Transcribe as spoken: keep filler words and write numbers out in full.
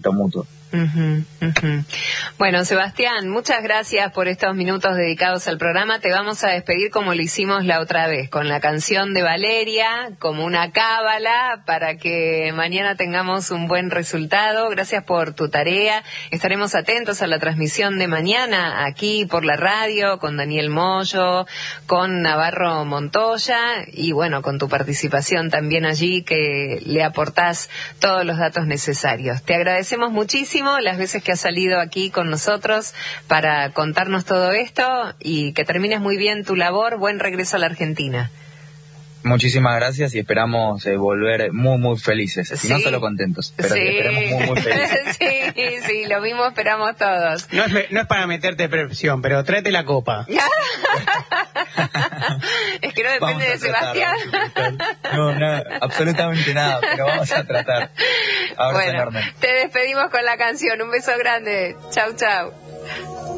respeto mutuo. Uh-huh, uh-huh. Bueno, Sebastián, muchas gracias por estos minutos dedicados al programa. Te vamos a despedir como lo hicimos la otra vez, con la canción de Valeria, como una cábala, para que mañana tengamos un buen resultado. Gracias por tu tarea. Estaremos atentos a la transmisión de mañana aquí por la radio, con Daniel Mollo, con Navarro Montoya, y bueno, con tu participación también allí, que le aportás todos los datos necesarios. Te agradecemos muchísimo las veces que has salido aquí con nosotros para contarnos todo esto, y que termines muy bien tu labor. Buen regreso a la Argentina. Muchísimas gracias y esperamos eh, volver muy, muy felices. Sí. Y no solo contentos, pero Sí. esperamos muy, muy felices. Sí, sí, lo mismo esperamos todos. No es, no es para meterte presión, pero tráete la copa. Es que no depende de Sebastián. No, no, absolutamente nada, pero vamos a tratar. Abrazo Bueno, enorme. te despedimos con la canción. Un beso grande. Chau, chau.